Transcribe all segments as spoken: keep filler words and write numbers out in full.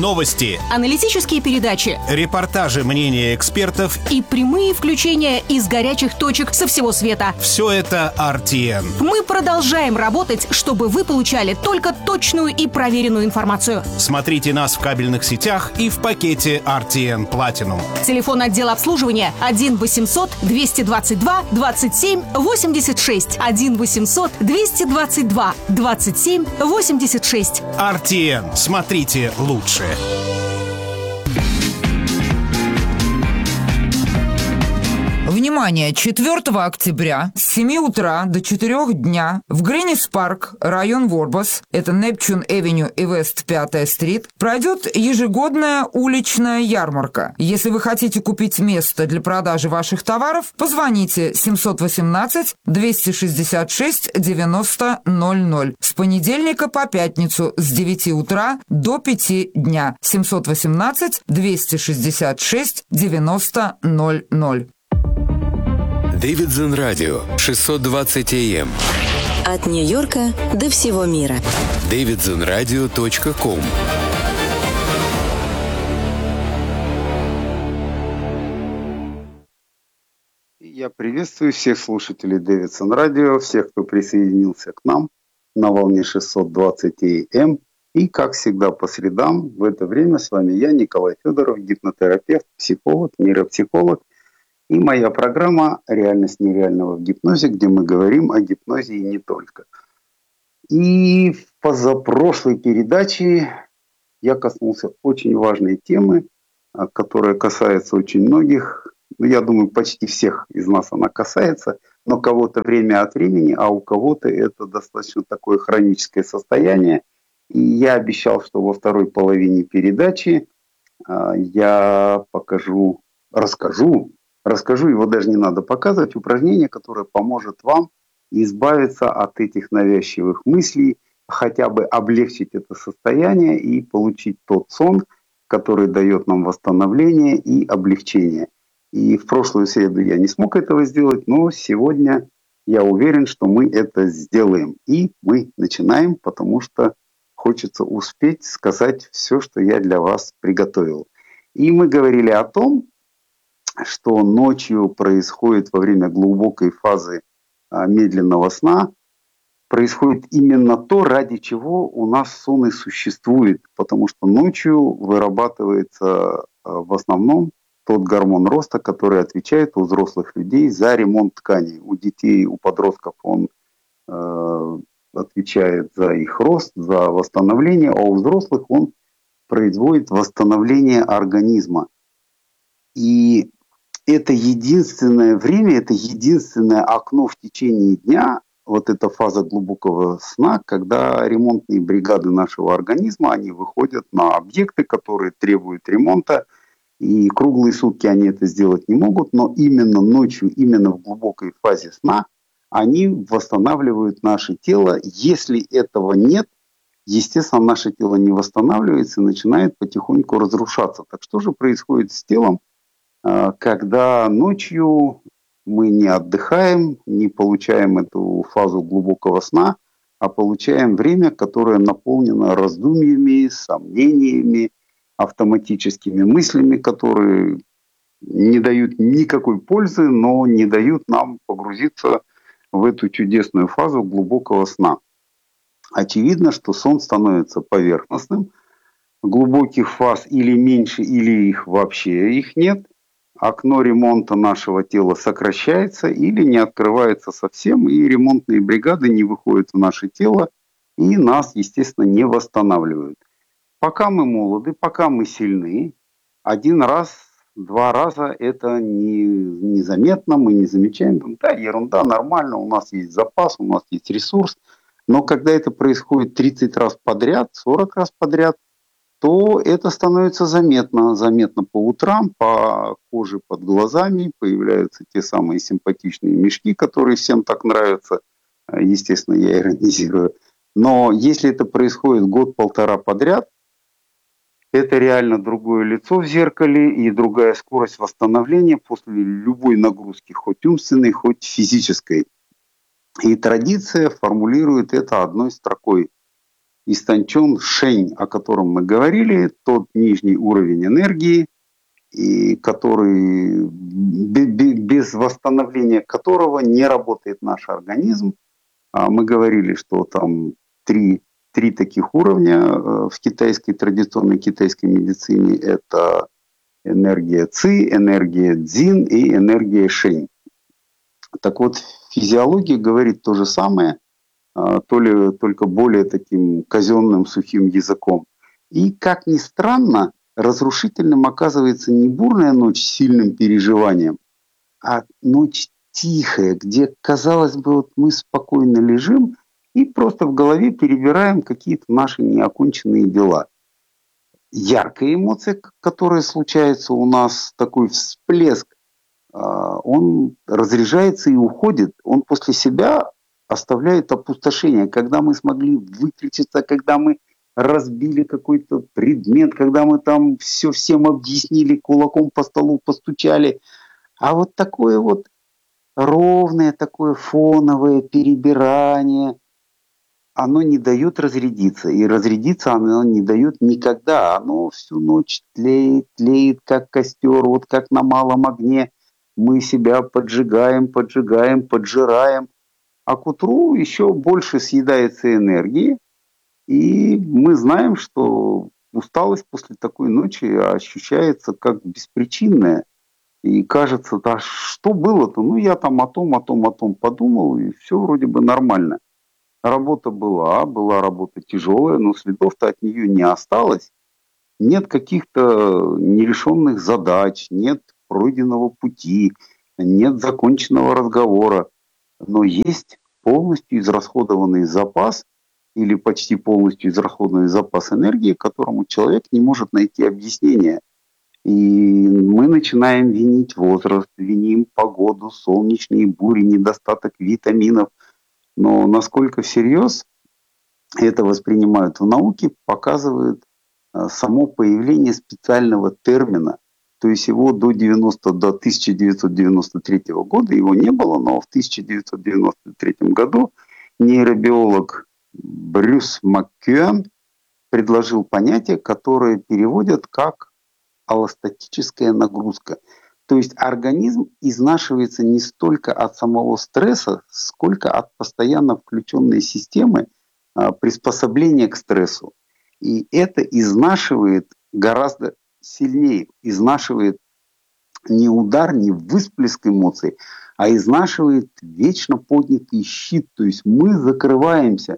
Новости, аналитические передачи, репортажи, мнения экспертов и прямые включения из горячих точек со всего света. Все это ар ти эн. Мы продолжаем работать, чтобы вы получали только точную и проверенную информацию. Смотрите нас в кабельных сетях и в пакете ар ти эн Platinum. Телефон отдела обслуживания один восемьсот двести двадцать два двадцать семь восемьдесят шесть. один восемьсот двести двадцать два двадцать семь восемьдесят шесть. ар ти эн. Смотрите лучше. Внимание! четвёртого октября с семи утра до четырёх дня в Гринис-парк, район Ворбас, это Непчун-Эвеню и Вест пятая стрит, пройдет ежегодная уличная ярмарка. Если вы хотите купить место для продажи ваших товаров, позвоните семьсот восемнадцать двести шестьдесят шесть девяносто ноль ноль с понедельника по пятницу с девяти утра до пяти дня. семьсот восемнадцать двести шестьдесят шесть девяносто ноль ноль. Davidson Radio шестьсот двадцать эй эм. От Нью-Йорка до всего мира. дэвидсон радио точка ком. Я приветствую всех слушателей Davidson Radio, всех, кто присоединился к нам на волне шестьсот двадцать эй эм. И, как всегда, по средам в это время с вами я, Николай Федоров, гипнотерапевт, психолог, нейропсихолог. И моя программа «Реальность нереального в гипнозе», где мы говорим о гипнозе и не только. И в позапрошлой передаче я коснулся очень важной темы, которая касается очень многих. Ну, я думаю, почти всех из нас она касается, но кого-то время от времени, а у кого-то это достаточно такое хроническое состояние. И я обещал, что во второй половине передачи я покажу, расскажу, Расскажу, его даже не надо показывать, упражнение, которое поможет вам избавиться от этих навязчивых мыслей, хотя бы облегчить это состояние и получить тот сон, который дает нам восстановление и облегчение. И в прошлую среду я не смог этого сделать, но сегодня я уверен, что мы это сделаем. И мы начинаем, потому что хочется успеть сказать все, что я для вас приготовил. И мы говорили о том, что ночью происходит во время глубокой фазы а, медленного сна, происходит именно то, ради чего у нас сон и существует. Потому что ночью вырабатывается а, в основном тот гормон роста, который отвечает у взрослых людей за ремонт тканей. У детей, у подростков он э, отвечает за их рост, за восстановление, а у взрослых он производит восстановление организма. И это единственное время, это единственное окно в течение дня, вот эта фаза глубокого сна, когда ремонтные бригады нашего организма, они выходят на объекты, которые требуют ремонта, и круглые сутки они это сделать не могут, но именно ночью, именно в глубокой фазе сна они восстанавливают наше тело. Если этого нет, естественно, наше тело не восстанавливается и начинает потихоньку разрушаться. Так что же происходит с телом, когда ночью мы не отдыхаем, не получаем эту фазу глубокого сна, а получаем время, которое наполнено раздумьями, сомнениями, автоматическими мыслями, которые не дают никакой пользы, но не дают нам погрузиться в эту чудесную фазу глубокого сна. Очевидно, что сон становится поверхностным, глубоких фаз или меньше, или их вообще их нет. Окно ремонта нашего тела сокращается или не открывается совсем, и ремонтные бригады не выходят в наше тело и нас, естественно, не восстанавливают. Пока мы молоды, пока мы сильны, один раз, два раза это не, незаметно, мы не замечаем, да, ерунда, нормально, у нас есть запас, у нас есть ресурс, но когда это происходит тридцать раз подряд, сорок раз подряд, то это становится заметно. Заметно по утрам, по коже под глазами появляются те самые симпатичные мешки, которые всем так нравятся. Естественно, я иронизирую. Но если это происходит год-полтора подряд, это реально другое лицо в зеркале и другая скорость восстановления после любой нагрузки, хоть умственной, хоть физической. И традиция формулирует это одной строкой. истончен шень, о котором мы говорили, тот нижний уровень энергии, и который, без восстановления которого не работает наш организм. Мы говорили, что там три, три таких уровня в китайской, традиционной китайской медицине. Это энергия ци, энергия цзин и энергия шень. Так вот, физиология говорит то же самое, то ли только более таким казенным сухим языком. И, как ни странно, разрушительным оказывается не бурная ночь с сильным переживанием, а ночь тихая, где, казалось бы, вот мы спокойно лежим и просто в голове перебираем какие-то наши неоконченные дела. Яркая эмоция, которая случается у нас, такой всплеск, он разряжается и уходит. Он после себя оставляет опустошение. Когда мы смогли выключиться, когда мы разбили какой-то предмет, когда мы там все всем объяснили, кулаком по столу постучали. А вот такое вот ровное, такое фоновое перебирание, оно не дает разрядиться. И разрядиться оно не дает никогда. Оно всю ночь тлеет, тлеет, как костер, вот как на малом огне. Мы себя поджигаем, поджигаем, поджираем. А к утру еще больше съедается энергии. И мы знаем, что усталость после такой ночи ощущается как беспричинная. И кажется, да что было-то? Ну, я там о том, о том, о том подумал, и все вроде бы нормально. Работа была, была работа тяжелая, но следов-то от нее не осталось. Нет каких-то нерешенных задач, нет пройденного пути, нет законченного разговора. Но есть полностью израсходованный запас или почти полностью израсходованный запас энергии, которому человек не может найти объяснение. И мы начинаем винить возраст, виним погоду, солнечные бури, недостаток витаминов. Но насколько всерьез это воспринимают в науке, показывает само появление специального термина. То есть его до, девяносто, до тысяча девятьсот девяносто третьего года его не было, но в тысяча девятьсот девяносто третьем году нейробиолог Брюс МакКюэн предложил понятие, которое переводят как аллостатическая нагрузка. То есть организм изнашивается не столько от самого стресса, сколько от постоянно включенной системы а, приспособления к стрессу. И это изнашивает гораздо сильнее, изнашивает не удар, не всплеск эмоций, а изнашивает вечно поднятый щит. То есть мы закрываемся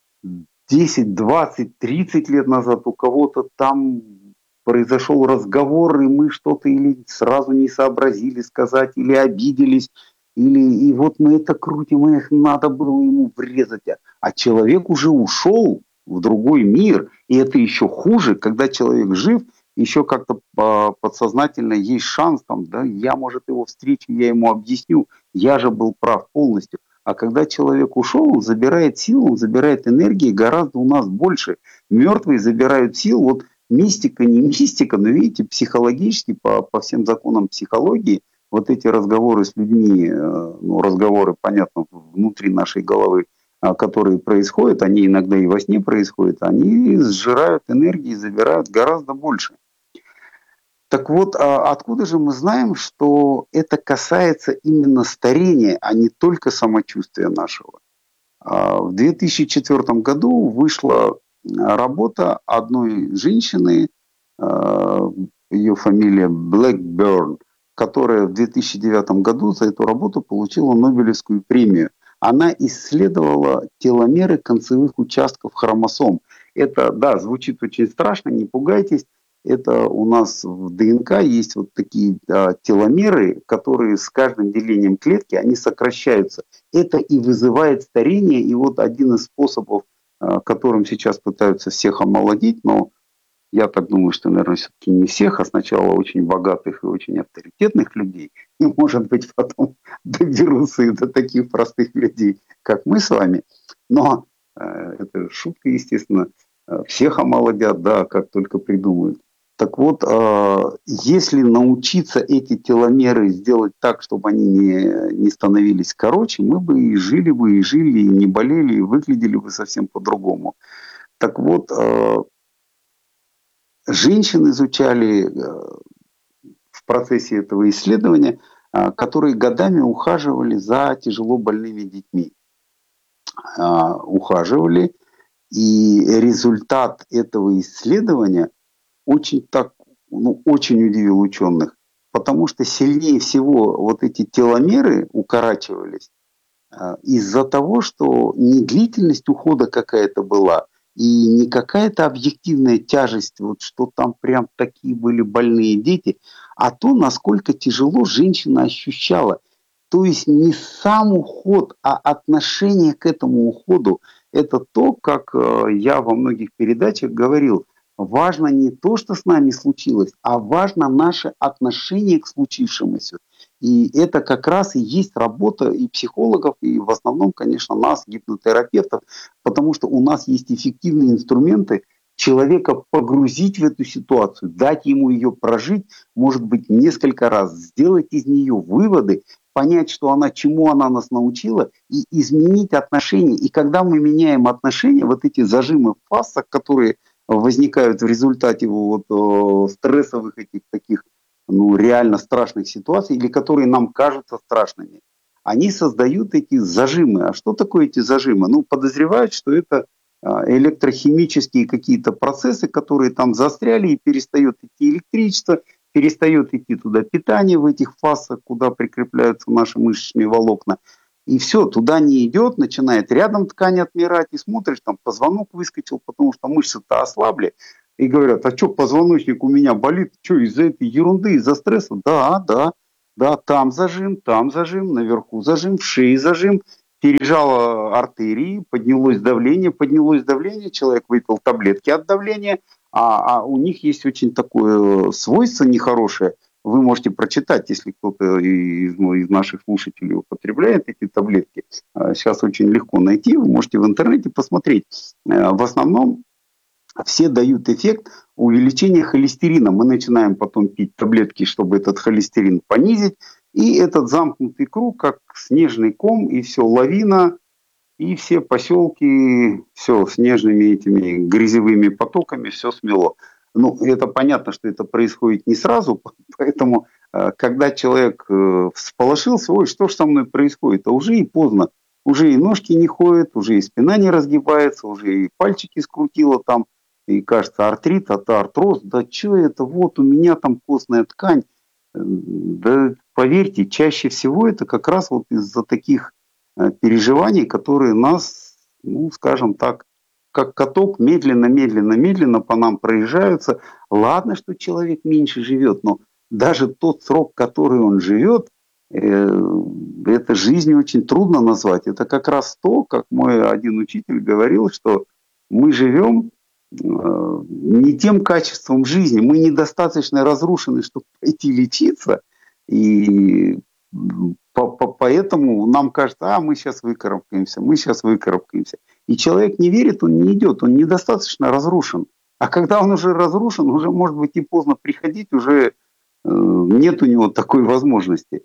десять, двадцать, тридцать лет назад у кого-то там произошел разговор, и мы что-то или сразу не сообразили сказать, или обиделись, или и вот мы это крутим, и надо было ему врезать. А человек уже ушел в другой мир, и это еще хуже, когда человек жив, еще как-то подсознательно есть шанс, там, да, я, может, его встречу, я ему объясню, я же был прав полностью. А когда человек ушел, он забирает силу, он забирает энергии гораздо у нас больше. Мертвые забирают силу. Вот мистика, не мистика, но видите, психологически, по, по всем законам психологии, вот эти разговоры с людьми, ну, разговоры, понятно, внутри нашей головы, которые происходят, они иногда и во сне происходят, они сжирают энергии, забирают гораздо больше. Так вот, откуда же мы знаем, что это касается именно старения, а не только самочувствия нашего? В две тысячи четвёртом году вышла работа одной женщины, ее фамилия Блэкберн, которая в две тысячи девятом году за эту работу получила Нобелевскую премию. Она исследовала теломеры концевых участков хромосом. Это, да, звучит очень страшно, не пугайтесь. Это у нас в ДНК есть вот такие а, теломеры, которые с каждым делением клетки, они сокращаются. Это и вызывает старение. И вот один из способов, а, которым сейчас пытаются всех омолодить, но я так думаю, что, наверное, все-таки не всех, а сначала очень богатых и очень авторитетных людей. И, может быть, потом доберутся и до таких простых людей, как мы с вами. Но э, это шутка, естественно. Всех омолодят, да, как только придумают. Так вот, если научиться эти теломеры сделать так, чтобы они не, не становились короче, мы бы и жили бы, и жили, и не болели, и выглядели бы совсем по-другому. Так вот, женщин изучали в процессе этого исследования, которые годами ухаживали за тяжело больными детьми. Ухаживали, и результат этого исследования очень так, ну, очень удивил ученых, потому что сильнее всего вот эти теломеры укорачивались из-за того, что не длительность ухода какая-то была, и не какая-то объективная тяжесть, вот что там прям такие были больные дети, а то, насколько тяжело женщина ощущала. То есть не сам уход, а отношение к этому уходу. Это то, как я во многих передачах говорил, важно не то, что с нами случилось, а важно наше отношение к случившемуся. И это как раз и есть работа и психологов, и в основном, конечно, нас, гипнотерапевтов, потому что у нас есть эффективные инструменты человека погрузить в эту ситуацию, дать ему ее прожить, может быть, несколько раз, сделать из нее выводы, понять, что она, чему она нас научила, и изменить отношения. И когда мы меняем отношения, вот эти зажимы в фасах, которые возникают в результате вот, э, стрессовых этих таких, ну, реально страшных ситуаций, или которые нам кажутся страшными, они создают эти зажимы. А что такое эти зажимы? Ну, подозревают, что это электрохимические какие-то процессы, которые там застряли, и перестает идти электричество, перестает идти туда питание в этих фасах, куда прикрепляются наши мышечные волокна. И все, туда не идет, начинает рядом ткань отмирать, и смотришь, там позвонок выскочил, потому что мышцы-то ослабли. И говорят, а что, позвоночник у меня болит? Что, из-за этой ерунды, из-за стресса? Да, да, да, там зажим, там зажим, наверху зажим, в шее зажим. Пережало артерии, поднялось давление, поднялось давление, человек выпил таблетки от давления, а, а у них есть очень такое свойство нехорошее. Вы можете прочитать, если кто-то из, ну, из наших слушателей употребляет эти таблетки. Сейчас очень легко найти, вы можете в интернете посмотреть. В основном все дают эффект увеличения холестерина. Мы начинаем потом пить таблетки, чтобы этот холестерин понизить. И этот замкнутый круг, как снежный ком, и все, лавина, и все поселки, все снежными этими грязевыми потоками, все смело. Ну, это понятно, что это происходит не сразу, поэтому, когда человек всполошился, ой, что ж со мной происходит, а уже и поздно. Уже и ножки не ходят, уже и спина не разгибается, уже и пальчики скрутило там, и кажется, артрит, это артроз. Да что это, вот у меня там костная ткань. Да поверьте, чаще всего это как раз вот из-за таких переживаний, которые нас, ну, скажем так, как каток медленно, медленно, медленно по нам проезжаются. Ладно, что человек меньше живет, но даже тот срок, который он живет, э, это жизнью очень трудно назвать. Это как раз то, как мой один учитель говорил, что мы живем э, не тем качеством жизни, мы недостаточно разрушены, чтобы пойти лечиться, и поэтому нам кажется, а мы сейчас выкарабкаемся, мы сейчас выкарабкаемся. И человек не верит, он не идет, он недостаточно разрушен. А когда он уже разрушен, уже может быть и поздно приходить, уже э, нет у него такой возможности.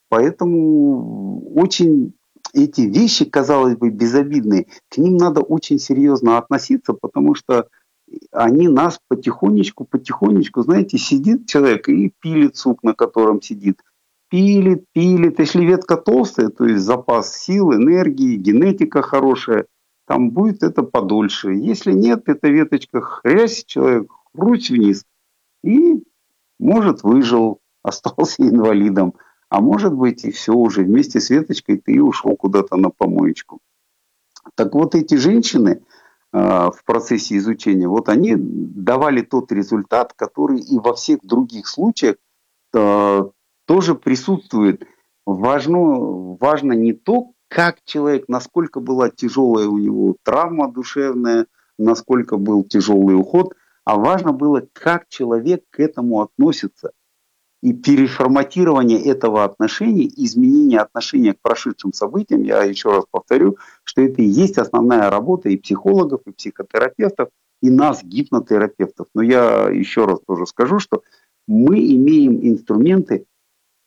Поэтому очень эти вещи, казалось бы, безобидные, к ним надо очень серьезно относиться, потому что они нас потихонечку, потихонечку, знаете, сидит человек и пилит сук, на котором сидит. Пилит, пилит. Если ветка толстая, то есть запас сил, энергии, генетика хорошая, там будет это подольше. Если нет, эта веточка хрясь, человек хрусь вниз и, может, выжил, остался инвалидом. А может быть, и все, уже вместе с веточкой ты ушел куда-то на помоечку. Так вот, эти женщины э, в процессе изучения, вот они давали тот результат, который и во всех других случаях э, тоже присутствует. Важно, важно не то, как человек, насколько была тяжелая у него травма душевная, насколько был тяжелый уход, а важно было, как человек к этому относится. И переформатирование этого отношения, изменение отношения к прошедшим событиям, я еще раз повторю, что это и есть основная работа и психологов, и психотерапевтов, и нас, гипнотерапевтов. Но я еще раз тоже скажу, что мы имеем инструменты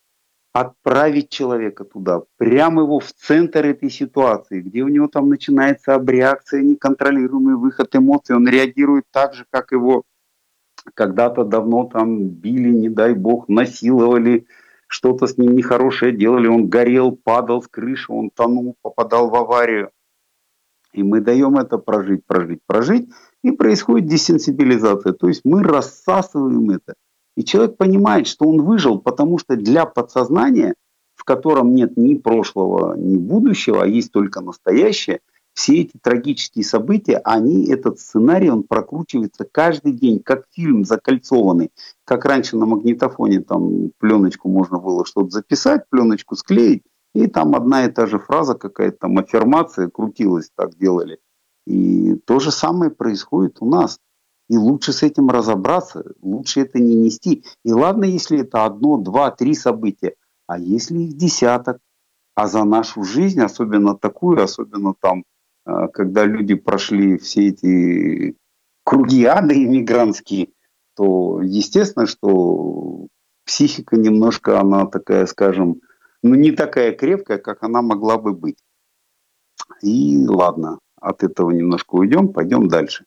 отправить человека туда, прямо его в центр этой ситуации, где у него там начинается абреакция, неконтролируемый выход эмоций, он реагирует так же, как его когда-то давно там били, не дай бог, насиловали, что-то с ним нехорошее делали, он горел, падал с крыши, он тонул, попадал в аварию. И мы даем это прожить, прожить, прожить, и происходит десенсибилизация, то есть мы рассасываем это. И человек понимает, что он выжил, потому что для подсознания, в котором нет ни прошлого, ни будущего, а есть только настоящее, все эти трагические события, они, этот сценарий, он прокручивается каждый день, как фильм закольцованный. Как раньше на магнитофоне там пленочку можно было что-то записать, пленочку склеить, и там одна и та же фраза, какая-то там аффирмация крутилась, так делали. И то же самое происходит у нас. И лучше с этим разобраться, лучше это не нести. И ладно, если это одно, два, три события, а если их десяток, а за нашу жизнь, особенно такую, особенно там, когда люди прошли все эти круги ада иммигрантские, то естественно, что психика немножко, она такая, скажем, ну не такая крепкая, как она могла бы быть. И ладно, от этого немножко уйдем, пойдем дальше.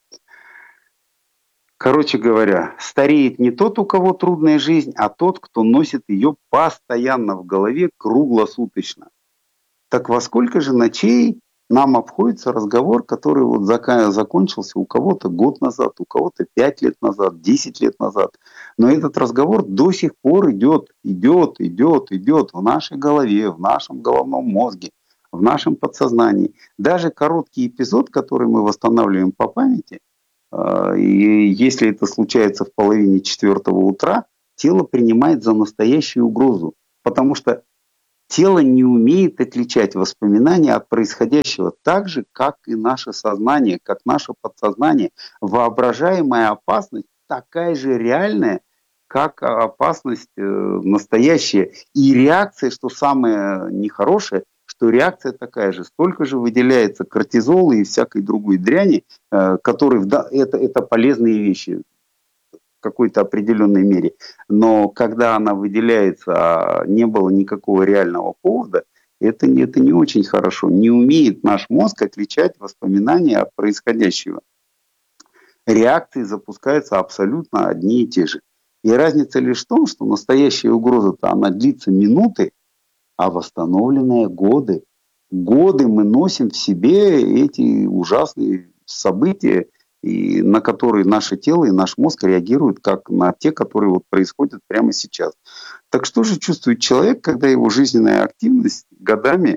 Короче говоря, стареет не тот, у кого трудная жизнь, а тот, кто носит ее постоянно в голове, круглосуточно. Так во сколько же ночей нам обходится разговор, который вот закончился у кого-то год назад, у кого-то пять лет назад, десять лет назад. Но этот разговор до сих пор идет, идет, идет, идет в нашей голове, в нашем головном мозге, в нашем подсознании. Даже короткий эпизод, который мы восстанавливаем по памяти, и если это случается в половине четвертого утра, тело принимает за настоящую угрозу, потому что тело не умеет отличать воспоминания от происходящего, так же, как и наше сознание, как наше подсознание. Воображаемая опасность такая же реальная, как опасность настоящая. И реакция, что самое нехорошее, что реакция такая же. Столько же выделяется кортизола и всякой другой дряни, которые это, это полезные вещи в какой-то определенной мере. Но когда она выделяется, а не было никакого реального повода, это, это не очень хорошо. Не умеет наш мозг отличать воспоминания от происходящего. Реакции запускаются абсолютно одни и те же. И разница лишь в том, что настоящая угроза-то она длится минуты, а восстановленные годы. Годы мы носим в себе эти ужасные события, и на которые наше тело и наш мозг реагируют как на те, которые вот происходят прямо сейчас. Так что же чувствует человек, когда его жизненная активность годами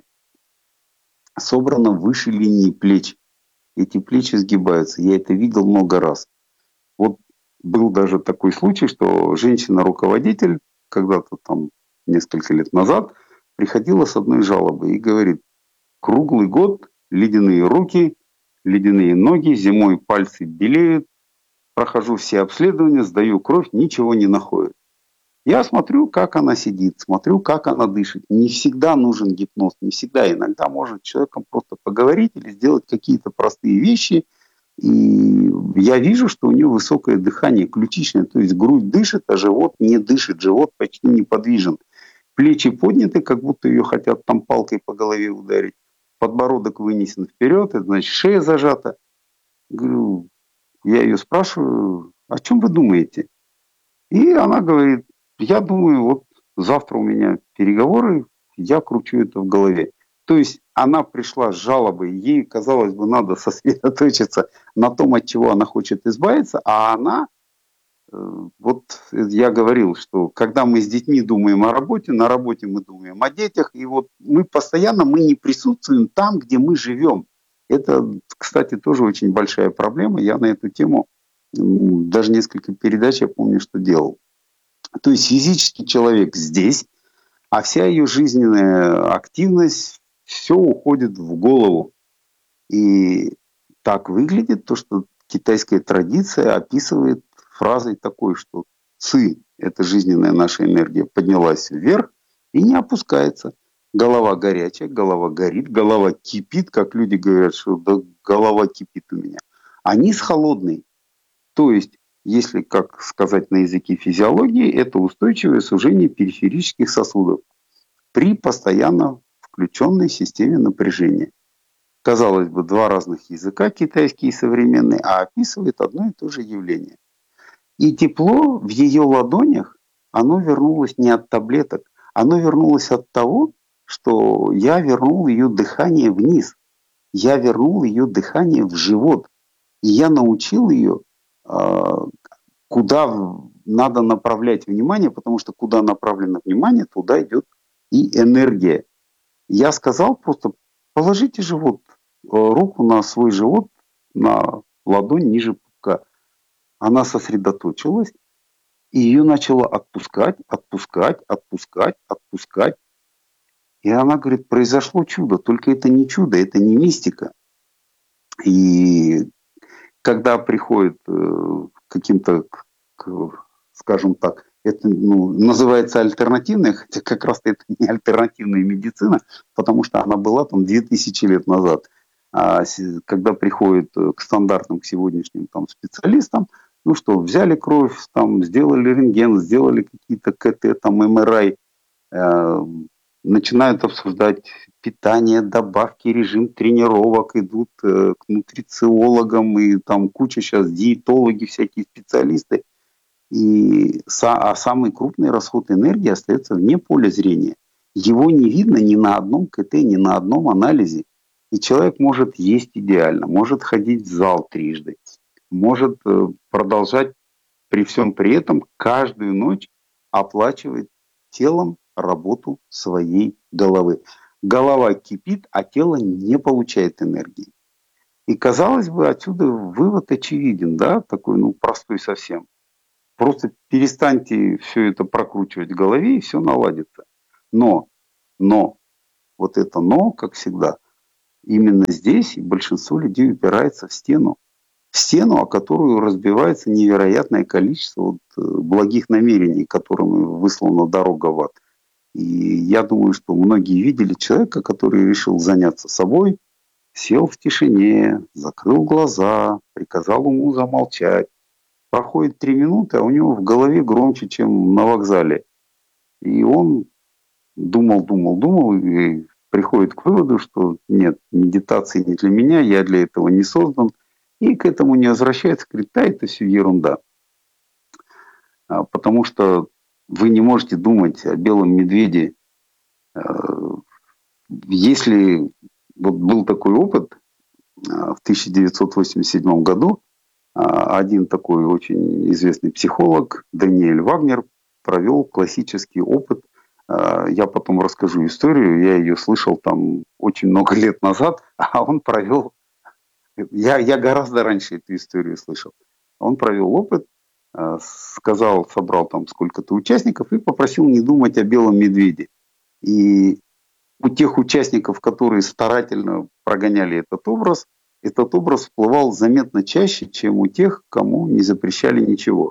собрана выше линии плеч? Эти плечи сгибаются. Я это видел много раз. Вот был даже такой случай, что женщина-руководитель когда-то там несколько лет назад приходила с одной жалобой и говорит: круглый год, ледяные руки, ледяные ноги, зимой пальцы белеют, прохожу все обследования, сдаю кровь, ничего не находит. Я смотрю, как она сидит, смотрю, как она дышит. Не всегда нужен гипноз, не всегда. Иногда может с человеком просто поговорить или сделать какие-то простые вещи. И я вижу, что у нее высокое дыхание, ключичное, то есть грудь дышит, а живот не дышит, живот почти неподвижен. Плечи подняты, как будто ее хотят там палкой по голове ударить. Подбородок вынесен вперед, это значит шея зажата. Говорю, я ее спрашиваю, о чем вы думаете? И она говорит, я думаю, вот завтра у меня переговоры, я кручу это в голове. То есть она пришла с жалобой, ей, казалось бы, надо сосредоточиться на том, от чего она хочет избавиться, а она, вот я говорил, что когда мы с детьми думаем о работе, на работе мы думаем о детях, и вот мы постоянно мы не присутствуем там, где мы живем. Это, кстати, тоже очень большая проблема. Я на эту тему даже несколько передач, я помню, что делал. То есть физический человек здесь, а вся ее жизненная активность, все уходит в голову. И так выглядит то, что китайская традиция описывает фразой такой, что ци, это жизненная наша энергия, поднялась вверх и не опускается. Голова горячая, голова горит, голова кипит, как люди говорят, что да, голова кипит у меня. А низ холодный. То есть, если, как сказать на языке физиологии, это устойчивое сужение периферических сосудов. при постоянно включенной системе напряжения. Казалось бы, два разных языка, китайский и современный, а описывает одно и то же явление. И тепло в ее ладонях, оно вернулось не от таблеток, оно вернулось от того, что я вернул ее дыхание вниз. Я вернул ее дыхание в живот. И я научил ее, куда надо направлять внимание, потому что куда направлено внимание, туда идет и энергия. Я сказал просто, положите живот, руку на свой живот, на ладонь ниже пупка. Она сосредоточилась, и ее начало отпускать, отпускать, отпускать, отпускать. И она говорит, произошло чудо, только это не чудо, это не мистика. И когда приходит к каким-то, скажем так, это ну, называется альтернативная, хотя как раз это не альтернативная медицина, потому что она была там две тысячи лет назад. А когда приходит к стандартным, к сегодняшним там, специалистам, ну что, взяли кровь, там, сделали рентген, сделали какие-то КТ, там, МРИ, э, начинают обсуждать питание, добавки, режим тренировок, идут э, к нутрициологам, и там куча сейчас диетологи, всякие специалисты. И, а самый крупный расход энергии остается вне поля зрения. Его не видно ни на одном КТ, ни на одном анализе. И человек может есть идеально, может ходить в зал трижды, может продолжать при всем при этом каждую ночь оплачивать телом работу своей головы. Голова кипит, а тело не получает энергии. И казалось бы, отсюда вывод очевиден, да, такой, ну, простой совсем. Просто перестаньте все это прокручивать в голове, и все наладится. Но, но, вот это но, как всегда, именно здесь большинство людей упирается в стену. В стену, о которую разбивается невероятное количество вот благих намерений, которым выслана дорога в ад. И я думаю, что многие видели человека, который решил заняться собой, сел в тишине, закрыл глаза, приказал уму замолчать. Проходит три минуты, а у него в голове громче, чем на вокзале. И он думал, думал, думал, и приходит к выводу, что нет, медитации не для меня, я для этого не создан. И к этому не возвращается, говорит, да, это все ерунда. Потому что вы не можете думать о белом медведе. Если вот был такой опыт в тысяча девятьсот восемьдесят седьмом году, один такой очень известный психолог, Даниэль Вагнер, провел классический опыт. Я потом расскажу историю, я ее слышал там очень много лет назад, а он провел, я, я гораздо раньше эту историю слышал. Он провел опыт, сказал, собрал там сколько-то участников и попросил не думать о белом медведе. И у тех участников, которые старательно прогоняли этот образ, этот образ всплывал заметно чаще, чем у тех, кому не запрещали ничего.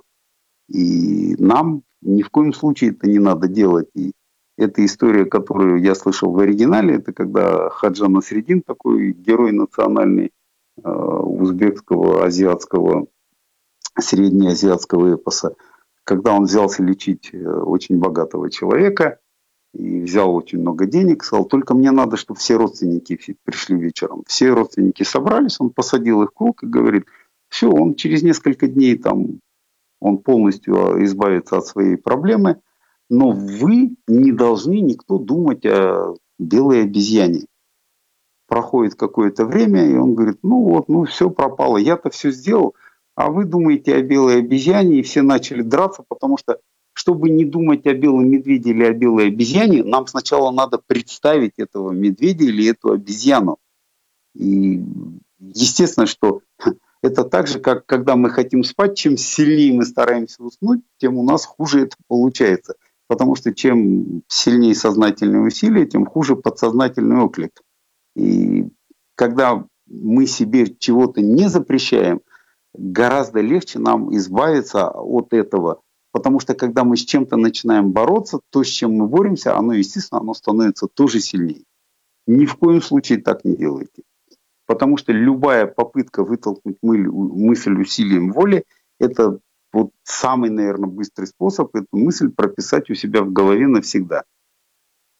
И нам ни в коем случае это не надо делать. И эта история, которую я слышал в оригинале, это когда Хаджа Насреддин, такой герой национальный э, узбекского, азиатского, среднеазиатского эпоса, когда он взялся лечить очень богатого человека, и взял очень много денег, сказал, только мне надо, чтобы все родственники пришли вечером. Все родственники собрались, он посадил их в круг и говорит, все, он через несколько дней там, он полностью избавится от своей проблемы, но вы не должны никто думать о белой обезьяне. Проходит какое-то время, и он говорит, ну вот, ну все пропало, я-то все сделал, а вы думаете о белой обезьяне, и все начали драться, потому что чтобы не думать о белом медведе или о белой обезьяне, нам сначала надо представить этого медведя или эту обезьяну. И естественно, что это так же, как когда мы хотим спать, чем сильнее мы стараемся уснуть, тем у нас хуже это получается. Потому что чем сильнее сознательные усилия, тем хуже подсознательный оклик. И когда мы себе чего-то не запрещаем, гораздо легче нам избавиться от этого. Потому что когда мы с чем-то начинаем бороться, то, с чем мы боремся, оно, естественно, оно становится тоже сильнее. Ни в коем случае так не делайте. Потому что любая попытка вытолкнуть мысль усилием воли, это вот самый, наверное, быстрый способ эту мысль прописать у себя в голове навсегда.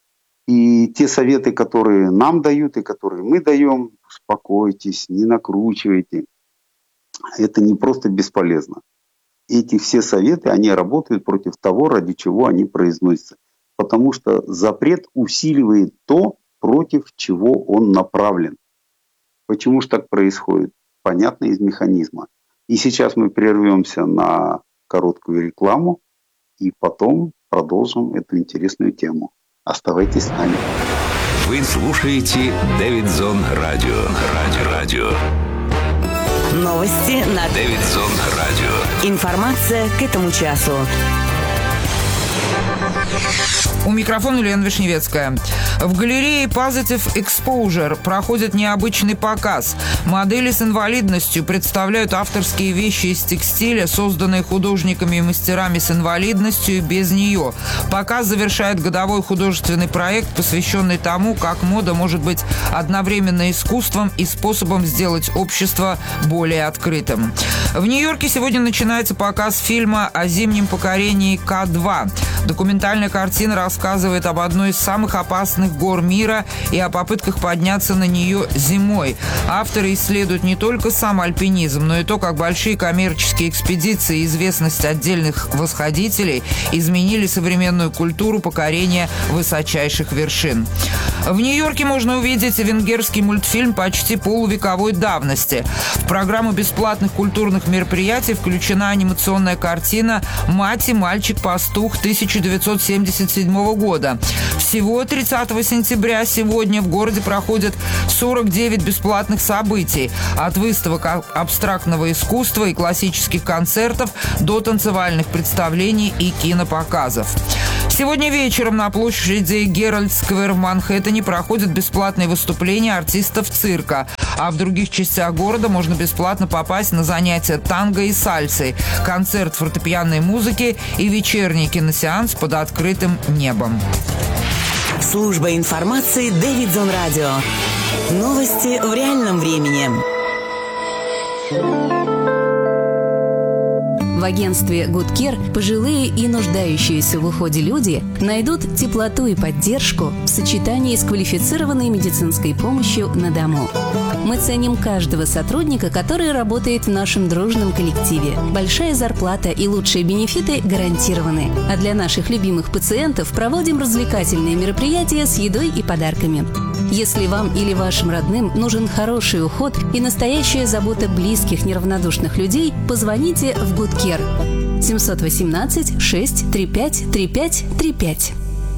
И те советы, которые нам дают и которые мы даем, успокойтесь, не накручивайте, это не просто бесполезно. Эти все советы, они работают против того, ради чего они произносятся. Потому что запрет усиливает то, против чего он направлен. Почему же так происходит? Понятно из механизма. И сейчас мы прервемся на короткую рекламу и потом продолжим эту интересную тему. Оставайтесь с нами. Вы слушаете Дэвидсон Радио. Радио. Радио. Новости на Дэвидсон Радио. Информация к этому часу. У микрофона Лена Вишневецкая. В галерее Positive Exposure проходит необычный показ. Модели с инвалидностью представляют авторские вещи из текстиля, созданные художниками и мастерами с инвалидностью и без нее. Показ завершает годовой художественный проект, посвященный тому, как мода может быть одновременно искусством и способом сделать общество более открытым. В Нью-Йорке сегодня начинается показ фильма о зимнем покорении Ка два. Документальная картина рассказывает об одной из самых опасных гор мира и о попытках подняться на нее зимой. Авторы исследуют не только сам альпинизм, но и то, как большие коммерческие экспедиции и известность отдельных восходителей изменили современную культуру покорения высочайших вершин. В Нью-Йорке можно увидеть венгерский мультфильм почти полувековой давности. В программу бесплатных культурных мероприятий включена анимационная картина «Мать и мальчик-пастух» тысяча девятьсот семьдесят седьмого года. Всего тридцатого сентября сегодня в городе проходят сорок девять бесплатных событий. От выставок абстрактного искусства и классических концертов до танцевальных представлений и кинопоказов. Сегодня вечером на площади Геральд-сквер в Манхэттене проходят бесплатные выступления артистов цирка. А в других частях города можно бесплатно попасть на занятия танго и сальсой, концерт фортепианной музыки и вечерний киносеанс под открытым небом. Служба информации Дэвидсон Радио. Новости в реальном времени. В агентстве Good Care пожилые и нуждающиеся в уходе люди найдут теплоту и поддержку в сочетании с квалифицированной медицинской помощью на дому. Мы ценим каждого сотрудника, который работает в нашем дружном коллективе. Большая зарплата и лучшие бенефиты гарантированы. А для наших любимых пациентов проводим развлекательные мероприятия с едой и подарками. Если вам или вашим родным нужен хороший уход и настоящая забота близких неравнодушных людей, позвоните в Good Care семь один восемь шесть три пять три пять три пять.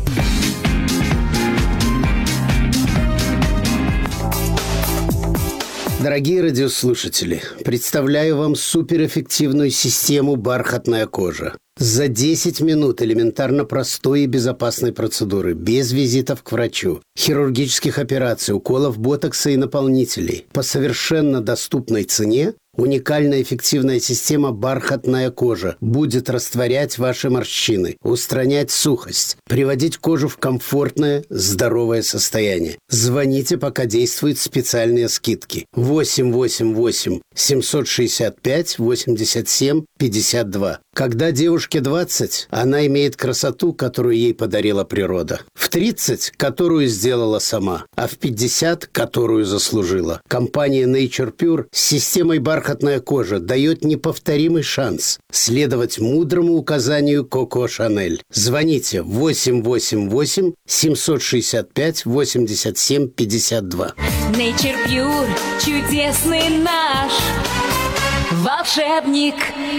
Дорогие радиослушатели, представляю вам суперэффективную систему «Бархатная кожа». За десять минут элементарно простой и безопасной процедуры, без визитов к врачу, хирургических операций, уколов ботокса и наполнителей, по совершенно доступной цене, уникальная эффективная система «Бархатная кожа» будет растворять ваши морщины, устранять сухость, приводить кожу в комфортное, здоровое состояние. Звоните, пока действуют специальные скидки. восемь восемь восемь семьсот шестьдесят пять восемьдесят семь пятьдесят два. Когда девушке двадцать, она имеет красоту, которую ей подарила природа. В тридцать, которую сделала сама, а в пятьдесят, которую заслужила. Компания Nature Pure с системой «Бархатная кожа» дает неповторимый шанс следовать мудрому указанию Коко Шанель. Звоните восемь восемь восемь семьсот шестьдесят пять восемьдесят семь пятьдесят два. Nature Pure, чудесный наш волшебник.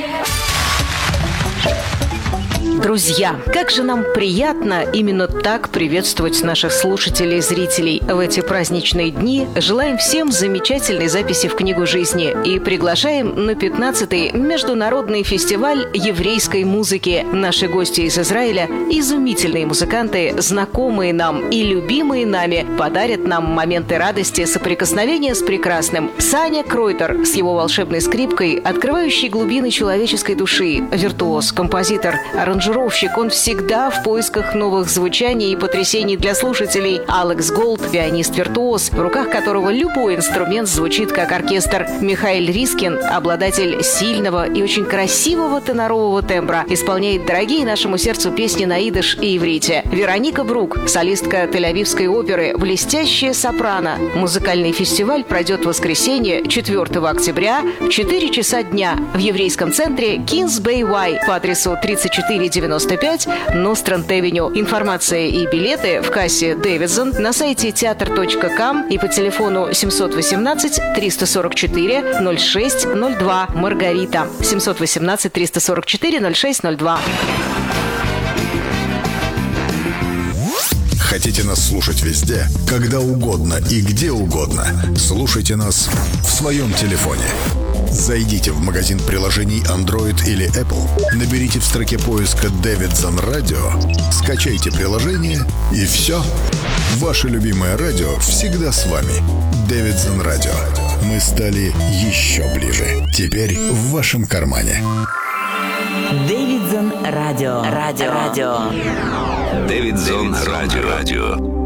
Друзья, как же нам приятно именно так приветствовать наших слушателей и зрителей в эти праздничные дни. Желаем всем замечательной записи в книгу жизни и приглашаем на пятнадцатый международный фестиваль еврейской музыки. Наши гости из Израиля, изумительные музыканты, знакомые нам и любимые нами, подарят нам моменты радости соприкосновения с прекрасным. Саня Кройтер с его волшебной скрипкой, открывающей глубины человеческой души, виртуоз, композитор, аранжировщик, аранжировщик. Он всегда в поисках новых звучаний и потрясений для слушателей. Алекс Голд – пианист-виртуоз, в руках которого любой инструмент звучит как оркестр. Михаил Рискин – обладатель сильного и очень красивого тенорового тембра, исполняет дорогие нашему сердцу песни на идиш и иврите. Вероника Брук – солистка Тель-Авивской оперы, блестящая сопрано. Музыкальный фестиваль пройдет в воскресенье, четвёртого октября, в четыре часа дня в еврейском центре Kings Bay Y по адресу тридцать четыре девяносто пять Nostrand-Авеню. Информация и билеты в кассе Дэвидсон на сайте театр точка ком и по телефону семьсот восемнадцать триста сорок четыре ноль шесть ноль два. Маргарита. семьсот восемнадцать триста сорок четыре ноль шесть ноль два. Хотите нас слушать везде, когда угодно и где угодно? Слушайте нас в своем телефоне. Зайдите в магазин приложений Android или Apple, наберите в строке поиска Davidson Radio, скачайте приложение и все. Ваше любимое радио всегда с вами. Davidson Radio. Мы стали еще ближе. Теперь в вашем кармане. Davidson Radio. Радио. Радио. Davidson Radio. Радио.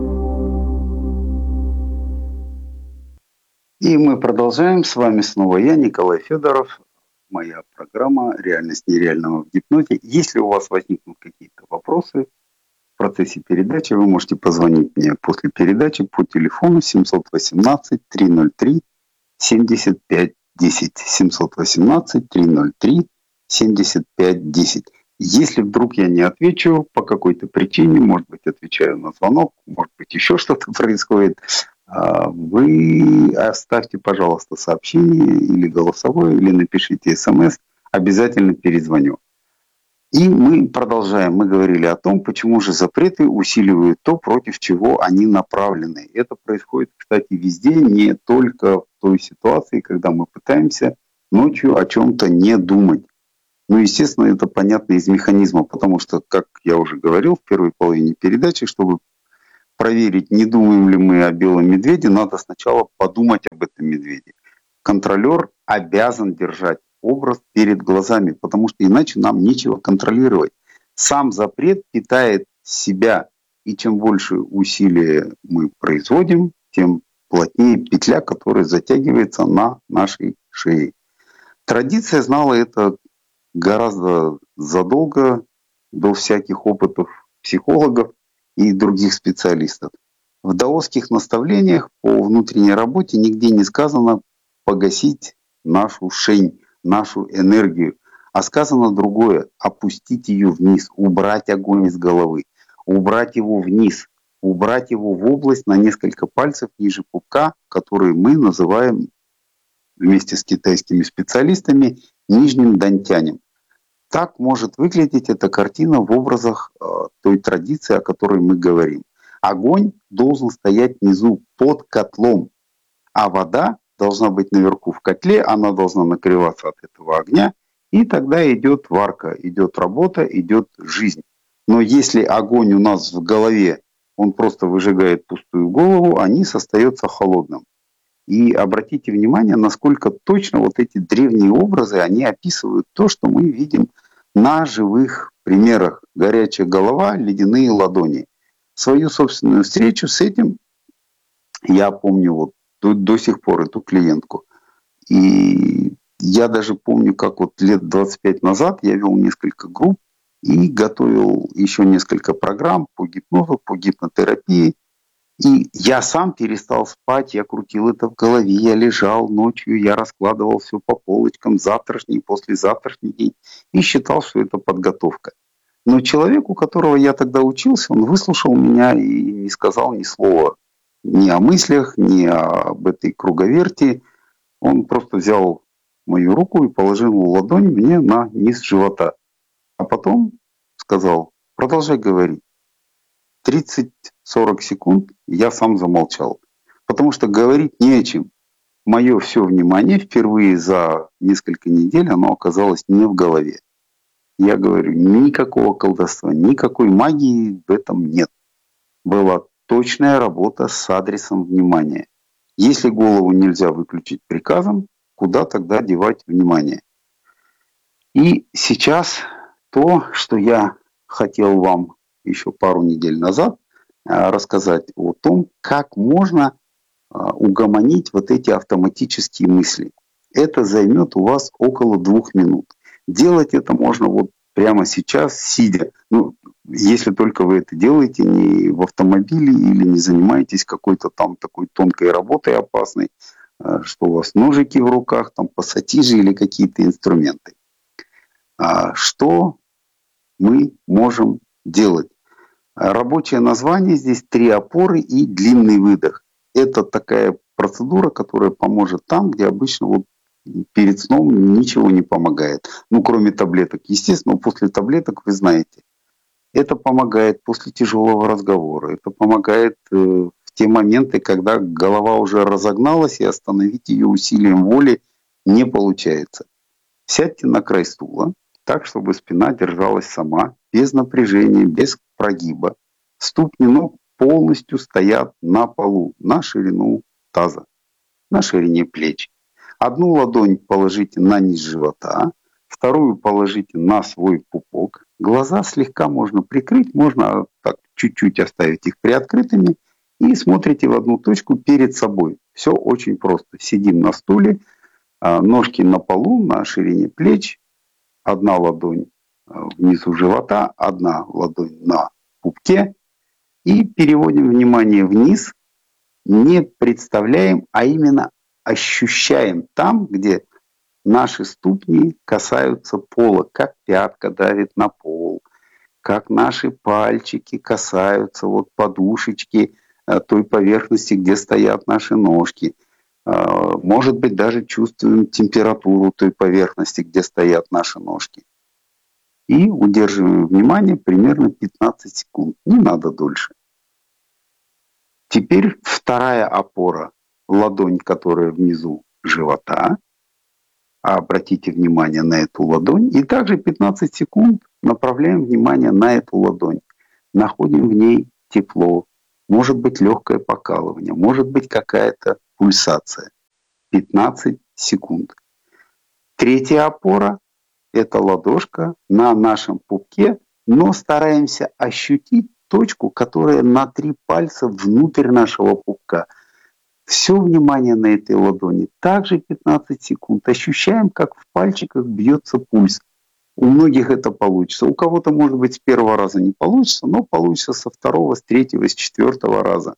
И мы продолжаем. С вами снова я, Николай Федоров. Моя программа «Реальность нереального в гипнозе». Если у вас возникнут какие-то вопросы в процессе передачи, вы можете позвонить мне после передачи по телефону семьсот восемнадцать триста три семьдесят пять десять. семьсот восемнадцать триста три семьдесят пять десять. Если вдруг я не отвечу по какой-то причине, может быть, отвечаю на звонок, может быть, еще что-то происходит, вы оставьте, пожалуйста, сообщение или голосовое, или напишите смс, обязательно перезвоню. И мы продолжаем. Мы говорили о том, почему же запреты усиливают то, против чего они направлены. Это происходит, кстати, везде, не только в той ситуации, когда мы пытаемся ночью о чем-то не думать. Ну, естественно, это понятно из механизма, потому что, как я уже говорил в первой половине передачи, чтобы проверить, не думаем ли мы о белом медведе, надо сначала подумать об этом медведе. Контролер обязан держать образ перед глазами, потому что иначе нам нечего контролировать. Сам запрет питает себя, и чем больше усилия мы производим, тем плотнее петля, которая затягивается на нашей шее. Традиция знала это гораздо задолго до всяких опытов психологов и других специалистов. В даосских наставлениях по внутренней работе нигде не сказано погасить нашу шень, нашу энергию, а сказано другое – опустить ее вниз, убрать огонь из головы, убрать его вниз, убрать его в область на несколько пальцев ниже пупка, которые мы называем вместе с китайскими специалистами нижним дантянем. Так может выглядеть эта картина в образах э, той традиции, о которой мы говорим. Огонь должен стоять внизу под котлом, а вода должна быть наверху в котле, она должна нагреваться от этого огня, и тогда идет варка, идет работа, идет жизнь. Но если огонь у нас в голове, он просто выжигает пустую голову, а низ остается холодным. И обратите внимание, насколько точно вот эти древние образы, они описывают то, что мы видим на живых примерах. Горячая голова, ледяные ладони. Свою собственную встречу с этим я помню вот до, до сих пор эту клиентку. И я даже помню, как вот лет двадцать пять назад я вел несколько групп и готовил еще несколько программ по гипнозу, по гипнотерапии. И я сам перестал спать, я крутил это в голове, я лежал ночью, я раскладывал все по полочкам, завтрашний, послезавтрашний день, и считал, что это подготовка. Но человек, у которого я тогда учился, он выслушал меня и не сказал ни слова ни о мыслях, ни об этой круговерти. Он просто взял мою руку и положил ладонь мне на низ живота. А потом сказал: продолжай говорить. тридцать-сорок секунд я сам замолчал. Потому что говорить не о чем. Мое все внимание впервые за несколько недель оно оказалось не в голове. Я говорю, никакого колдовства, никакой магии в этом нет. Была точная работа с адресом внимания. Если голову нельзя выключить приказом, куда тогда девать внимание? И сейчас то, что я хотел вам еще пару недель назад рассказать о том, как можно угомонить вот эти автоматические мысли. Это займет у вас около двух минут. Делать это можно вот прямо сейчас, сидя. Ну, если только вы это делаете не в автомобиле или не занимаетесь какой-то там такой тонкой работой опасной, что у вас ножики в руках, там пассатижи или какие-то инструменты. Что мы можем делать? Рабочее название здесь три опоры и длинный выдох. Это такая процедура, которая поможет там, где обычно вот перед сном ничего не помогает. Ну, кроме таблеток. Естественно, после таблеток, вы знаете, это помогает после тяжелого разговора. Это помогает э, в те моменты, когда голова уже разогналась, и остановить ее усилием воли не получается. Сядьте на край стула, так, чтобы спина держалась сама, без напряжения, без прогиба. Ступни ног полностью стоят на полу, на ширину таза, на ширине плеч. Одну ладонь положите на низ живота, вторую положите на свой пупок. Глаза слегка можно прикрыть, можно так чуть-чуть оставить их приоткрытыми и смотрите в одну точку перед собой. Все очень просто. Сидим на стуле, ножки на полу, на ширине плеч, одна ладонь внизу живота, одна ладонь на пупке и переводим внимание вниз, не представляем, а именно ощущаем там, где наши ступни касаются пола, как пятка давит на пол, как наши пальчики касаются вот подушечки той поверхности, где стоят наши ножки. Может быть, даже чувствуем температуру той поверхности, где стоят наши ножки. И удерживаем внимание примерно пятнадцать секунд. Не надо дольше. Теперь вторая опора. Ладонь, которая внизу живота. А обратите внимание на эту ладонь. И также пятнадцать секунд направляем внимание на эту ладонь. Находим в ней тепло. Может быть легкое покалывание. Может быть какая-то пульсация. пятнадцать секунд. Третья опора – это ладошка на нашем пупке, но стараемся ощутить точку, которая на три пальца внутрь нашего пупка. Все внимание на этой ладони. Также пятнадцать секунд. Ощущаем, как в пальчиках бьется пульс. У многих это получится. У кого-то, может быть, с первого раза не получится, но получится со второго, с третьего, с четвертого раза.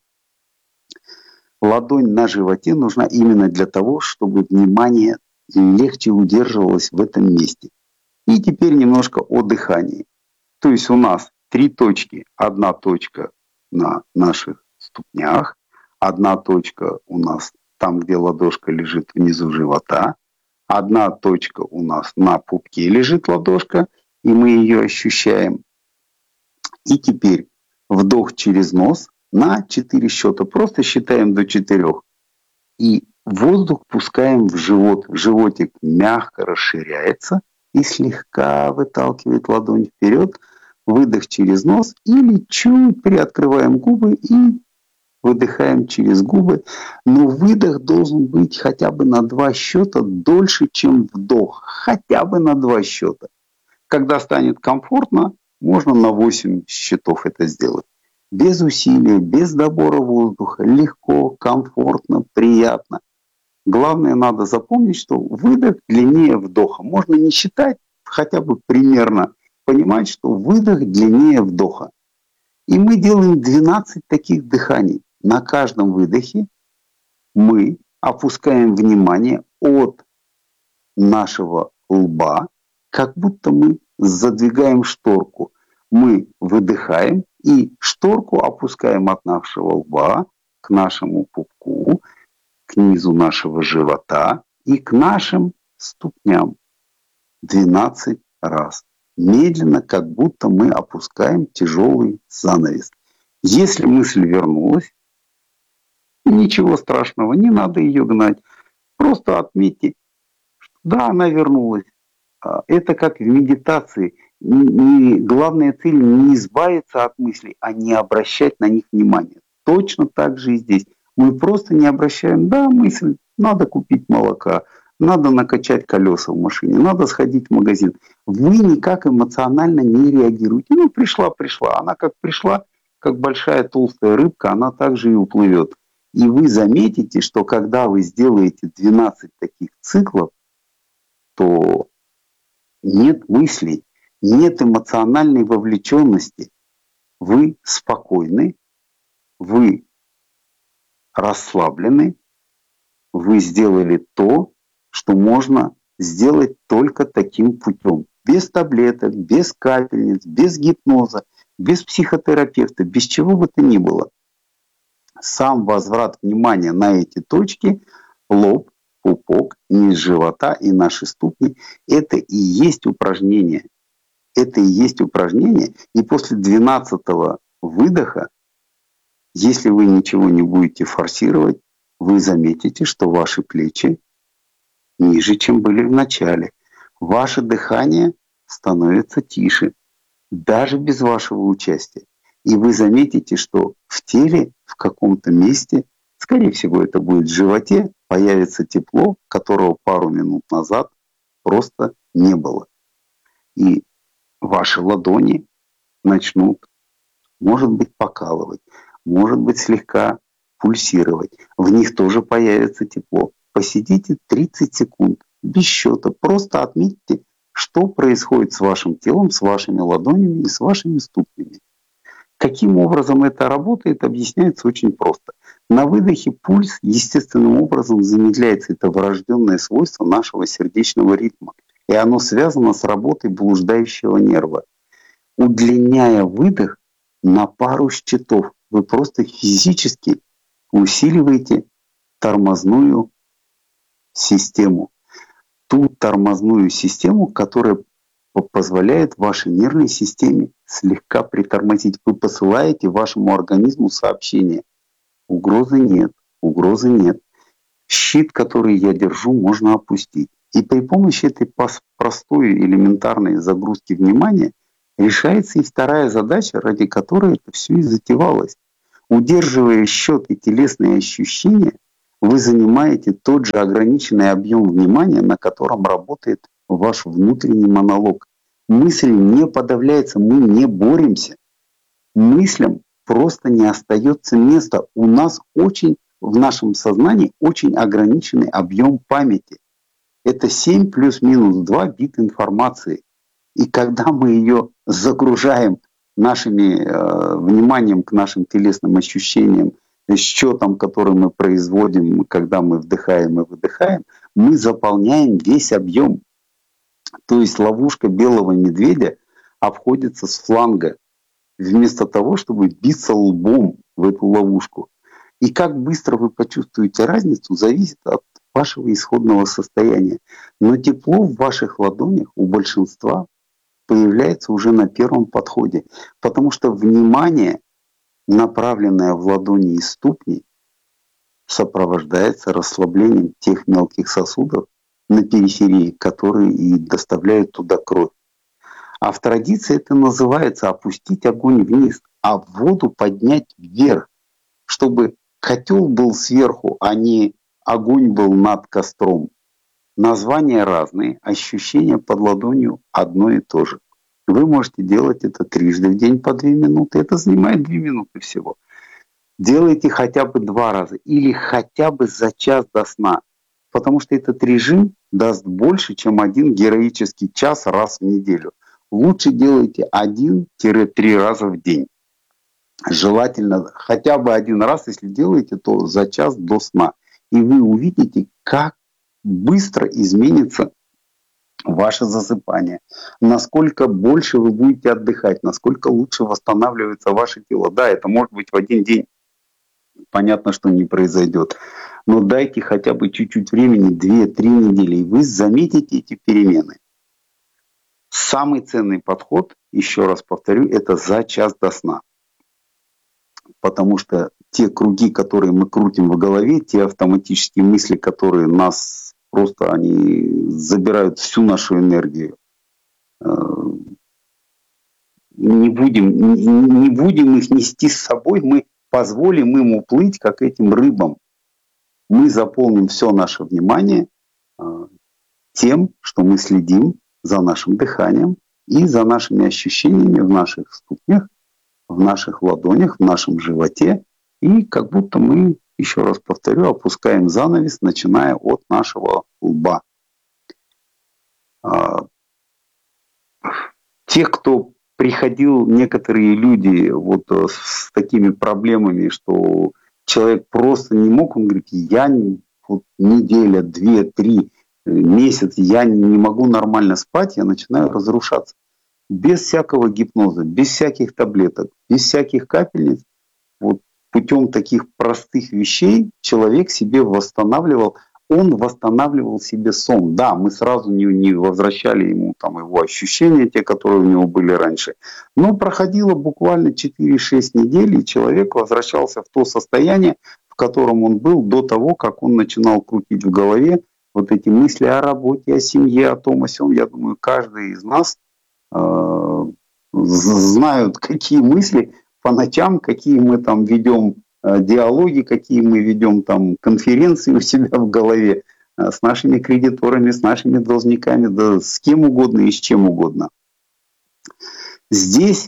Ладонь на животе нужна именно для того, чтобы внимание легче удерживалось в этом месте. И теперь немножко о дыхании. То есть у нас три точки. Одна точка на наших ступнях. Одна точка у нас там, где ладошка лежит внизу живота. Одна точка у нас на пупке лежит ладошка, и мы ее ощущаем. И теперь вдох через нос на четыре счета. Просто считаем до четырех. И воздух пускаем в живот. Животик мягко расширяется и слегка выталкивает ладонь вперед. Выдох через нос или чуть приоткрываем губы и выдыхаем через губы. Но выдох должен быть хотя бы на два счета дольше, чем вдох. Хотя бы на два счета. Когда станет комфортно, можно на восемь счетов это сделать. Без усилия, без добора воздуха. Легко, комфортно, приятно. Главное, надо запомнить, что выдох длиннее вдоха. Можно не считать, хотя бы примерно понимать, что выдох длиннее вдоха. И мы делаем двенадцать таких дыханий. На каждом выдохе мы опускаем внимание от нашего лба, как будто мы задвигаем шторку. Мы выдыхаем и шторку опускаем от нашего лба к нашему пупку, к низу нашего живота и к нашим ступням. двенадцать раз. Медленно, как будто мы опускаем тяжелый занавес. Если мысль вернулась, ничего страшного, не надо ее гнать. Просто отметьте, что да, она вернулась. Это как в медитации. Не, главная цель не избавиться от мыслей, а не обращать на них внимание. Точно так же и здесь. Мы просто не обращаем, да, мысль, надо купить молока, надо накачать колеса в машине, надо сходить в магазин. Вы никак эмоционально не реагируете. Ну, пришла, пришла. Она как пришла, как большая толстая рыбка, она также и уплывет. И вы заметите, что когда вы сделаете двенадцать таких циклов, то нет мыслей, нет эмоциональной вовлеченности. Вы спокойны, вы расслаблены, вы сделали то, что можно сделать только таким путем. Без таблеток, без капельниц, без гипноза, без психотерапевта, без чего бы то ни было. Сам возврат внимания на эти точки, лоб, пупок, низ живота и наши ступни, это и есть упражнение. Это и есть упражнение. И после двенадцатого выдоха, если вы ничего не будете форсировать, вы заметите, что ваши плечи ниже, чем были в начале. Ваше дыхание становится тише, даже без вашего участия. И вы заметите, что в теле, в каком-то месте, скорее всего, это будет в животе, появится тепло, которого пару минут назад просто не было. И ваши ладони начнут, может быть, покалывать, может быть, слегка пульсировать. В них тоже появится тепло. Посидите тридцать секунд без счета. Просто отметьте, что происходит с вашим телом, с вашими ладонями и с вашими ступнями. Каким образом это работает, объясняется очень просто. На выдохе пульс естественным образом замедляется. Это врожденное свойство нашего сердечного ритма. И оно связано с работой блуждающего нерва. Удлиняя выдох на пару счетов, вы просто физически усиливаете тормозную систему. Ту тормозную систему, которая позволяет вашей нервной системе слегка притормозить. Вы посылаете вашему организму сообщение. Угрозы нет, угрозы нет. Щит, который я держу, можно опустить. И при помощи этой простой элементарной загрузки внимания решается и вторая задача, ради которой это все и затевалось. Удерживая счет и телесные ощущения, вы занимаете тот же ограниченный объем внимания, на котором работает ваш внутренний монолог. Мысль не подавляется, мы не боремся. Мыслям просто не остается места. У нас очень, в нашем сознании очень ограниченный объем памяти. Это семь плюс-минус два бита информации. И когда мы ее загружаем нашими э, вниманием к нашим телесным ощущениям, счетом, который мы производим, когда мы вдыхаем и выдыхаем, мы заполняем весь объем. То есть ловушка белого медведя обходится с фланга, вместо того, чтобы биться лбом в эту ловушку. И как быстро вы почувствуете разницу, зависит от вашего исходного состояния. Но тепло в ваших ладонях у большинства появляется уже на первом подходе, потому что внимание, направленное в ладони и ступни, сопровождается расслаблением тех мелких сосудов на периферии, которые и доставляют туда кровь. А в традиции это называется опустить огонь вниз, а воду поднять вверх, чтобы котел был сверху, а не огонь был над костром. Названия разные, ощущения под ладонью одно и то же. Вы можете делать это трижды в день по две минуты. Это занимает две минуты всего. Делайте хотя бы два раза или хотя бы за час до сна. Потому что этот режим даст больше, чем один героический час раз в неделю. Лучше делайте один-три раза в день. Желательно хотя бы один раз, если делаете, то за час до сна. И вы увидите, как быстро изменится ваше засыпание. Насколько больше вы будете отдыхать, насколько лучше восстанавливается ваше тело. Да, это может быть в один день. Понятно, что не произойдет. Но дайте хотя бы чуть-чуть времени, две-три недели, и вы заметите эти перемены. Самый ценный подход, еще раз повторю, это за час до сна. Потому что те круги, которые мы крутим в голове, те автоматические мысли, которые нас просто они забирают всю нашу энергию. Не будем, не будем их нести с собой, мы позволим им уплыть, как этим рыбам. Мы заполним все наше внимание тем, что мы следим за нашим дыханием и за нашими ощущениями в наших ступнях, в наших ладонях, в нашем животе. И как будто мы, еще раз повторю, опускаем занавес, начиная от нашего лба. Те, кто приходил, некоторые люди вот с такими проблемами, что человек просто не мог, он говорит, я вот неделя, две, три, месяц, я не могу нормально спать, я начинаю разрушаться. Без всякого гипноза, без всяких таблеток, без всяких капельниц, вот путем таких простых вещей человек себе восстанавливал, он восстанавливал себе сон. Да, мы сразу не, не возвращали ему там его ощущения, те, которые у него были раньше. Но проходило буквально четыре-шесть недель, и человек возвращался в то состояние, в котором он был до того, как он начинал крутить в голове вот эти мысли о работе, о семье, о том, о сём. Я думаю, каждый из нас э, знают, какие мысли по ночам, какие мы там ведем э, диалоги, какие мы ведем там конференции у себя в голове э, с нашими кредиторами, с нашими должниками, да с кем угодно и с чем угодно. Здесь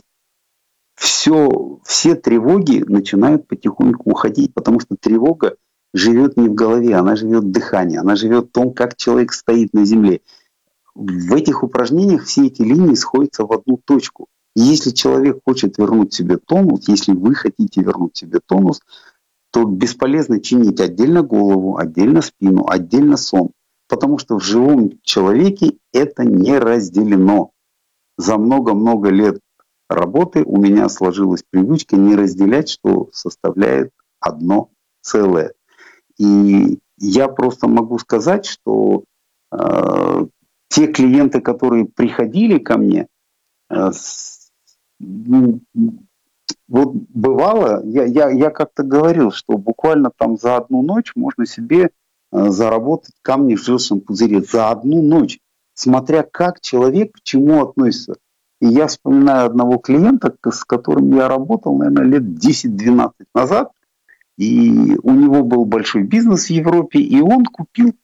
все, все тревоги начинают потихоньку уходить, потому что тревога живет не в голове, она живет в дыхании, она живет в том, как человек стоит на земле. В этих упражнениях все эти линии сходятся в одну точку. И если человек хочет вернуть себе тонус, если вы хотите вернуть себе тонус, то бесполезно чинить отдельно голову, отдельно спину, отдельно сон. Потому что в живом человеке это не разделено. За много-много лет работы у меня сложилась привычка не разделять, что составляет одно целое. И я просто могу сказать, что э, те клиенты, которые приходили ко мне, э, с, ну, вот бывало, я, я, я как-то говорил, что буквально там за одну ночь можно себе э, заработать камни в желчном пузыре. За одну ночь, смотря как человек к чему относится. И я вспоминаю одного клиента, с которым я работал, наверное, лет десять-двенадцать назад. И у него был большой бизнес в Европе, и он купил